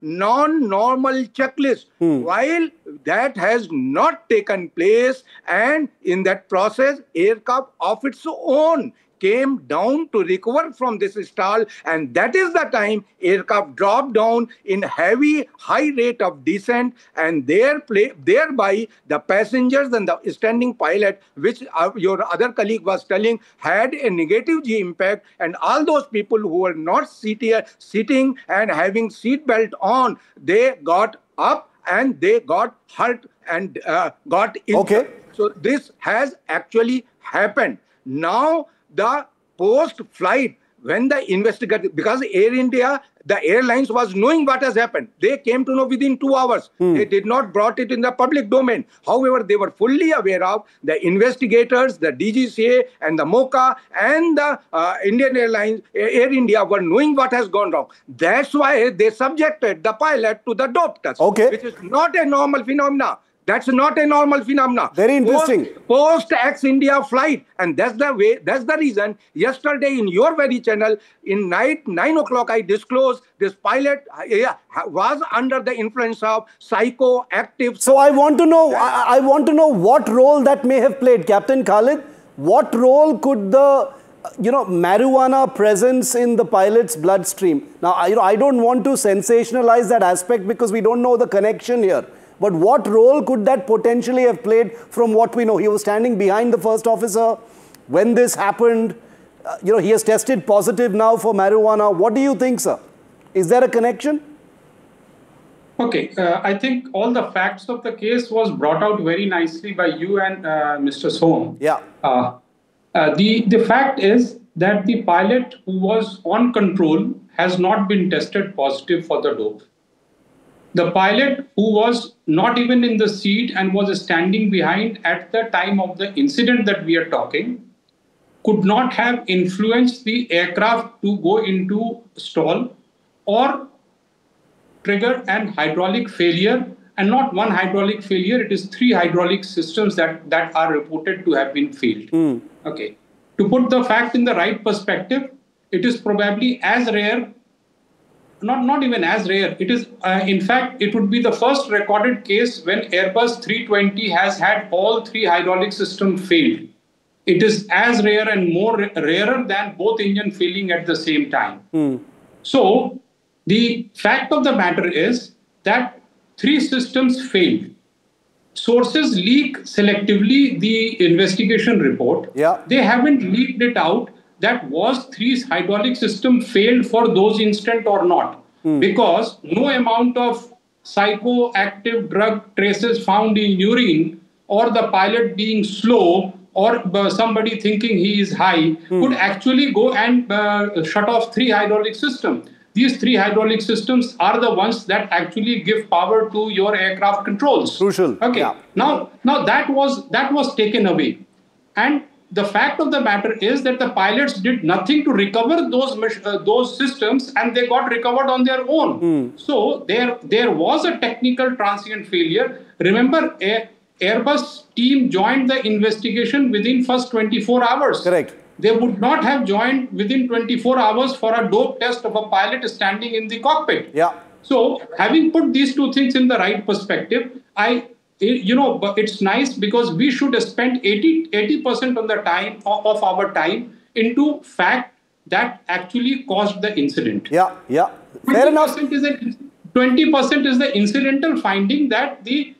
non-normal checklist. While that has not taken place, and in that process, aircraft of its own came down to recover from this stall, and that is the time aircraft dropped down in heavy high rate of descent, and thereby the passengers and the standing pilot, which your other colleague was telling, had a negative G impact, and all those people who were not sitting and having seat belt on, they got up and they got hurt and got injured. Okay. So this has actually happened. Now the post-flight, when the investigator, because Air India, the airlines was knowing what has happened. They came to know within 2 hours. They did not brought it in the public domain. However, they were fully aware of the investigators, the DGCA and the MOCA and the Indian Airlines, Air India were knowing what has gone wrong. That's why they subjected the pilot to the dope test, which is not a normal phenomena. That's not a normal phenomena. Very interesting. Post-ex-India flight. And that's the reason yesterday in your very channel, in night, 9 o'clock, I disclosed this pilot was under the influence of psychoactive. So I want to know, I want to know what role that may have played. Captain Khalid, what role could the marijuana presence in the pilot's bloodstream? Now, I don't want to sensationalize that aspect because we don't know the connection here. But what role could that potentially have played from what we know? He was standing behind the first officer when this happened. He has tested positive now for marijuana. What do you think, sir? Is there a connection? Okay, I think all the facts of the case was brought out very nicely by you and Mr. Sohn. Yeah. The fact is that the pilot who was on control has not been tested positive for the dope. The pilot who was not even in the seat and was standing behind at the time of the incident that we are talking could not have influenced the aircraft to go into stall or trigger an hydraulic failure, and not one hydraulic failure, it is 3 hydraulic systems that are reported to have been failed. Okay. To put the fact in the right perspective, it is probably as rare, not even as rare. It is, in fact, it would be the first recorded case when Airbus 320 has had all 3 hydraulic systems failed. It is as rare and more rarer than both engine failing at the same time. So the fact of the matter is that 3 systems failed. Sources leak selectively the investigation report. They haven't leaked it out that was 3 hydraulic system failed for those instant or not, because no amount of psychoactive drug traces found in urine or the pilot being slow or somebody thinking he is high could actually go and shut off 3 hydraulic systems. These 3 hydraulic systems are the ones that actually give power to your aircraft controls. Crucial. Okay. Yeah. Now that was taken away, and the fact of the matter is that the pilots did nothing to recover those systems, and they got recovered on their own. So there was a technical transient failure. Remember, Airbus team joined the investigation within first 24 hours. Correct. They would not have joined within 24 hours for a dope test of a pilot standing in the cockpit. Yeah. So having put these 2 things in the right perspective, it's nice because we should spend 80% of the time of our time into fact that actually caused the incident. Yeah. Fair enough. 20% is the incidental finding that the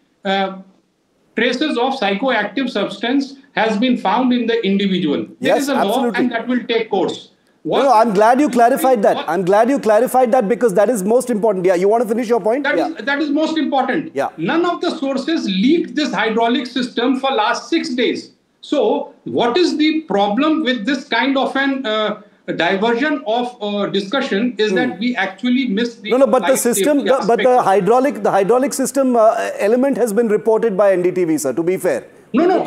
traces of psychoactive substance has been found in the individual. There is a law and that will take course. No, I'm glad you clarified that. I'm glad you clarified that because that is most important. Yeah, you want to finish your point? That is most important. Yeah. None of the sources leaked this hydraulic system for last 6 days. So what is the problem with this kind of an diversion of discussion is that we actually miss the but the system, the hydraulic system element has been reported by NDTV, sir, to be fair. No,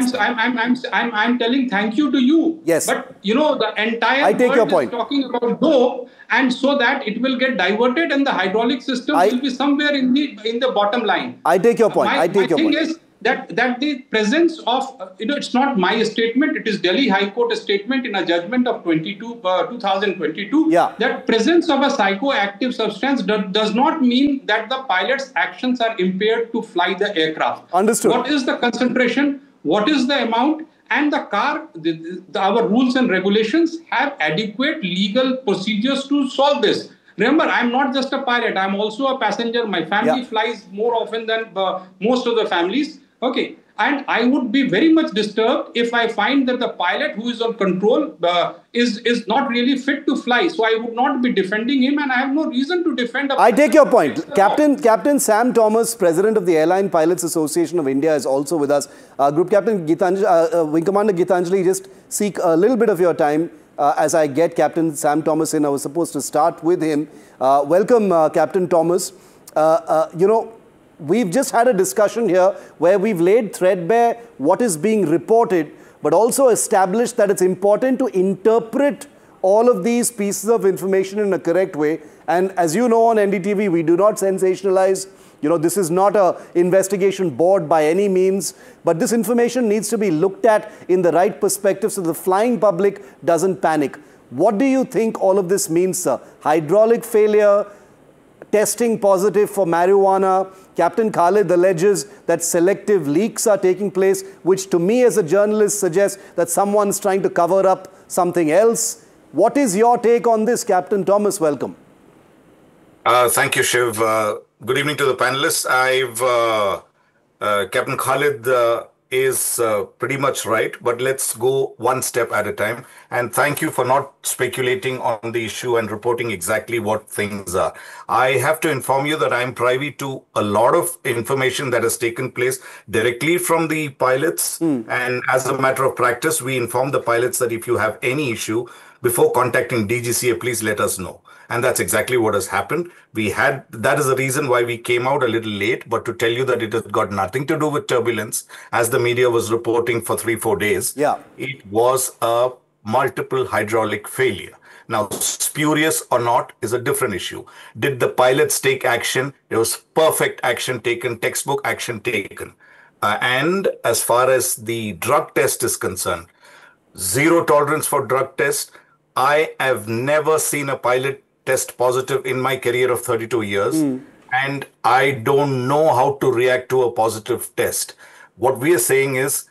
I'm telling thank you to you. Yes. But, the entire world is talking about dope, and so that it will get diverted and the hydraulic system will be somewhere in the bottom line. I take your point. that the presence of, it's not my statement, it is Delhi High Court statement in a judgment of 2022, Yeah. that presence of a psychoactive substance does not mean that the pilot's actions are impaired to fly the aircraft. Understood. What is the concentration? What is the amount? And the car, our rules and regulations have adequate legal procedures to solve this. Remember, I'm not just a pilot. I'm also a passenger. My family flies more often than most of the families. Okay. And I would be very much disturbed if I find that the pilot who is on control is not really fit to fly. So I would not be defending him, and I have no reason to defend. I take your point. Captain Sam Thomas, President of the Airline Pilots Association of India, is also with us. Group Captain Wing Commander Gitanjali, just seek a little bit of your time as I get Captain Sam Thomas in. I was supposed to start with him. Welcome, Captain Thomas. We've just had a discussion here where we've laid threadbare what is being reported, but also established that it's important to interpret all of these pieces of information in a correct way. And as you know, on NDTV, we do not sensationalize. This is not an investigation board by any means, but this information needs to be looked at in the right perspective so the flying public doesn't panic. What do you think all of this means, sir? Hydraulic failure, testing positive for marijuana. Captain Khalid alleges that selective leaks are taking place, which to me as a journalist suggests that someone's trying to cover up something else. What is your take on this, Captain Thomas? Welcome. Thank you, Shiv. Good evening to the panelists. Captain Khalid is pretty much right, but let's go one step at a time. And thank you for not speculating on the issue and reporting exactly what things are. I have to inform you that I'm privy to a lot of information that has taken place directly from the pilots. And as a matter of practice, we inform the pilots that if you have any issue, before contacting DGCA, please let us know. And that's exactly what has happened. That is the reason why we came out a little late, but to tell you that it has got nothing to do with turbulence, as the media was reporting for 3-4 days. Yeah. It was a multiple hydraulic failure. Now, spurious or not is a different issue. Did the pilots take action? There was perfect action taken, textbook action taken. And as far as the drug test is concerned, zero tolerance for drug test. I have never seen a pilot test positive in my career of 32 years. And I don't know how to react to a positive test. What we are saying is,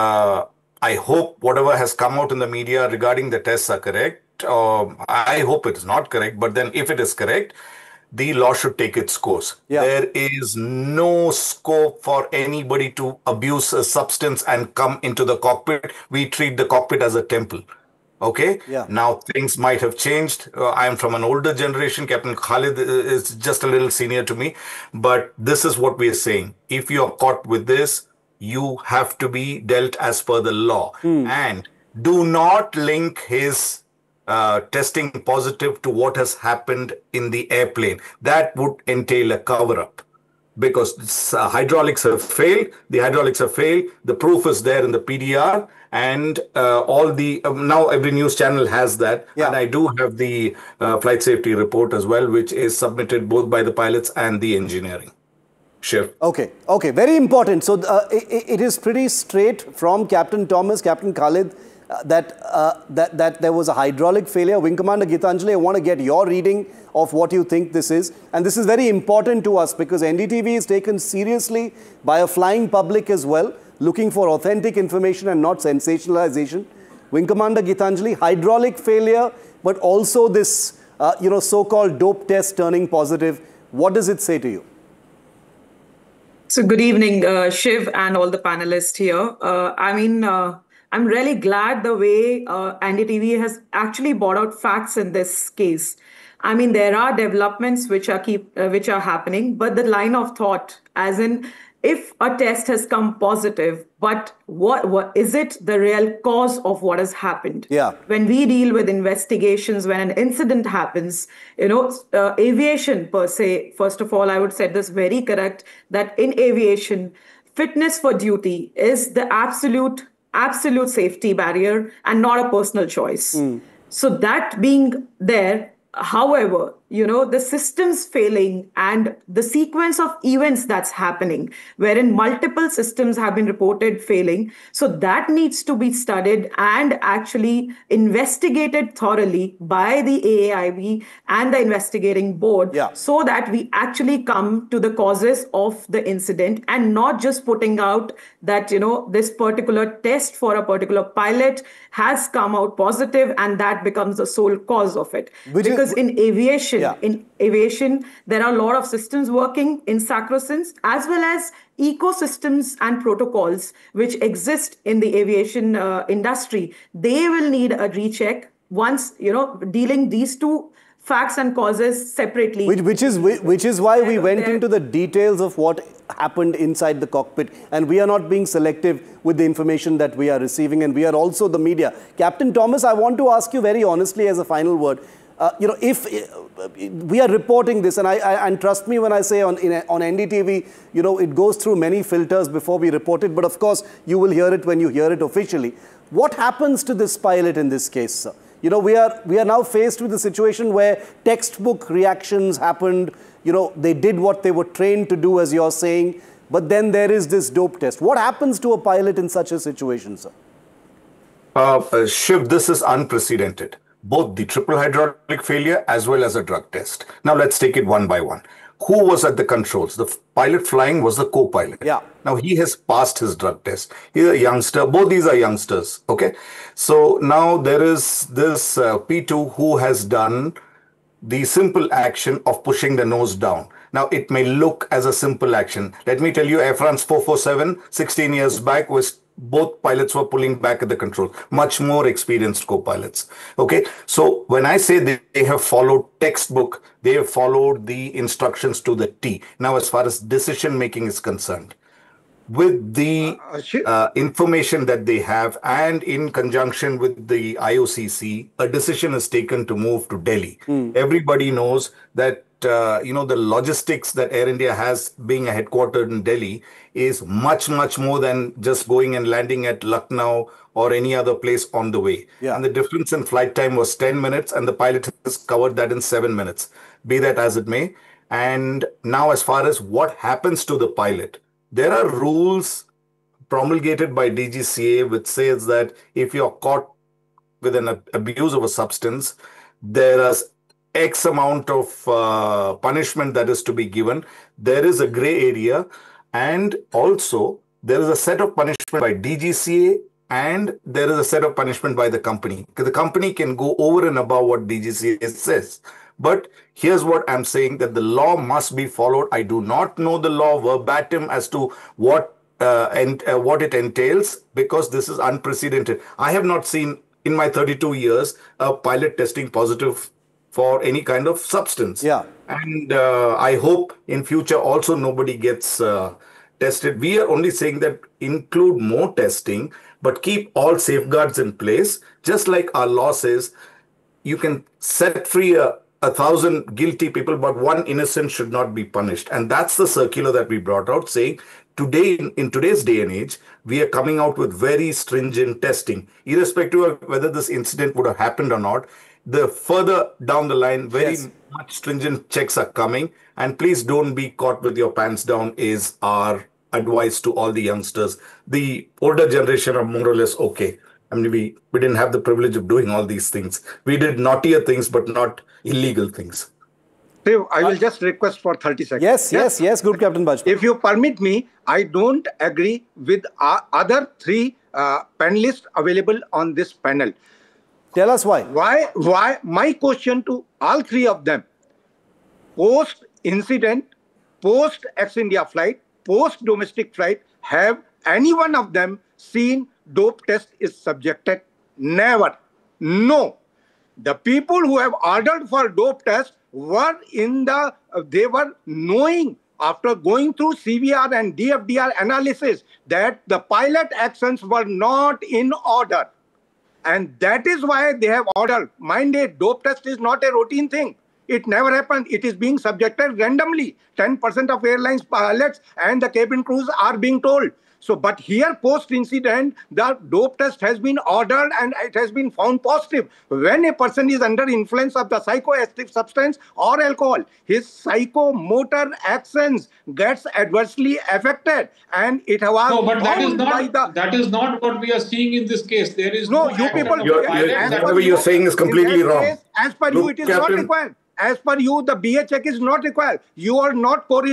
I hope whatever has come out in the media regarding the tests are correct. I hope it is not correct, but then if it is correct, the law should take its course. Yeah. There is no scope for anybody to abuse a substance and come into the cockpit. We treat the cockpit as a temple. Okay? Yeah. Now, things might have changed. I am from an older generation. Captain Khalid is just a little senior to me. But this is what we are saying. If you are caught with this, you have to be dealt as per the law. And do not link his testing positive to what has happened in the airplane. That would entail a cover-up. Because hydraulics have failed, the proof is there in the PDR, and all the now every news channel has that. Yeah. And I do have the flight safety report as well, which is submitted both by the pilots and the engineering. Shiv. Okay, very important. So it is pretty straight from Captain Thomas, Captain Khalid, that there was a hydraulic failure. Wing Commander Gitanjali, I want to get your reading of what you think this is. And this is very important to us because NDTV is taken seriously by a flying public as well, looking for authentic information and not sensationalization. Wing Commander Gitanjali, hydraulic failure, but also this so-called dope test turning positive. What does it say to you? So good evening, Shiv and all the panelists here. I'm really glad the way NDTV has actually brought out facts in this case. I mean, there are developments which are happening, but the line of thought, as in, if a test has come positive, but what is it the real cause of what has happened? Yeah. When we deal with investigations, when an incident happens, aviation per se, first of all, I would say this very correct, that in aviation, fitness for duty is the absolute safety barrier and not a personal choice. So that being there, however, the systems failing and the sequence of events that's happening, wherein multiple systems have been reported failing. So that needs to be studied and actually investigated thoroughly by the AAIB and the investigating board, so that we actually come to the causes of the incident, and not just putting out that, this particular test for a particular pilot has come out positive and that becomes the sole cause of it. Because in aviation, there are a lot of systems working in sacrosanct, as well as ecosystems and protocols which exist in the aviation industry. They will need a recheck once, dealing these two facts and causes separately. Which is why we went into the details of what happened inside the cockpit, and we are not being selective with the information that we are receiving, and we are also the media. Captain Thomas, I want to ask you very honestly as a final word, if we are reporting this, and trust me when I say on NDTV, it goes through many filters before we report it, but of course you will hear it when you hear it officially. What happens to this pilot in this case, sir? We are now faced with a situation where textbook reactions happened. They did what they were trained to do, as you're saying, but then there is this dope test. What happens to a pilot in such a situation, sir? Shiv, this is unprecedented. Both the triple hydraulic failure as well as a drug test. Now let's take it one by one. Who was at the controls? The pilot flying was the co-pilot. Yeah. Now he has passed his drug test. He's a youngster. Both these are youngsters. Okay. So now there is this P2 who has done the simple action of pushing the nose down. Now it may look as a simple action. Let me tell you, Air France 447, 16 years back, was both pilots were pulling back at the control, much more experienced co-pilots. Okay, so when I say they have followed textbook, they have followed the instructions to the T. Now, as far as decision making is concerned, with the information that they have, and in conjunction with the IOCC, a decision is taken to move to Delhi. Everybody knows that the logistics that Air India has, being headquartered in Delhi, is much more than just going and landing at Lucknow or any other place on the way. Yeah. And the difference in flight time was 10 minutes, and the pilot has covered that in 7 minutes. Be that as it may. And now, as far as what happens to the pilot, there are rules promulgated by DGCA which says that if you're caught with an abuse of a substance, there is X amount of punishment that is to be given. There is a gray area, and also there is a set of punishment by DGCA, and there is a set of punishment by the company. Because the company can go over and above what DGCA says. But here's what I'm saying, that the law must be followed. I do not know the law verbatim as to what it entails, because this is unprecedented. I have not seen in my 32 years a pilot testing positive for any kind of substance. Yeah. And I hope in future also nobody gets tested. We are only saying that include more testing, but keep all safeguards in place. Just like our law says, you can set free 1,000 guilty people, but one innocent should not be punished. And that's the circular that we brought out, saying today, in today's day and age, we are coming out with very stringent testing, irrespective of whether this incident would have happened or not. The further down the line, very much stringent checks are coming. And please don't be caught with your pants down is our advice to all the youngsters. The older generation are more or less okay. I mean, we didn't have the privilege of doing all these things. We did naughtier things, but not illegal things. I will just request for 30 seconds. Yes, Group Captain Bajpai. If you permit me, I don't agree with other three panelists available on this panel. Tell us why. Why? My question to all three of them: post-incident, post-ex-India flight, post-domestic flight, have any one of them seen dope test is subjected? Never. No. The people who have ordered for dope test were they were knowing after going through CVR and DFDR analysis that the pilot actions were not in order. And that is why they have ordered. Mind it, dope test is not a routine thing. It never happened. It is being subjected randomly. 10% of airlines pilots and the cabin crews are being told. So, but here post-incident, the dope test has been ordered and it has been found positive. When a person is under influence of the psychoactive substance or alcohol, his psychomotor actions gets adversely affected, and it was No, but that is found by not the that is not what we are seeing in this case. There is no, no you action people, of the pilot as that per whatever you, you're saying is in completely that wrong. case, as per you, Look, it is not Captain, required. As per you, the BA check is not required. You are not correlating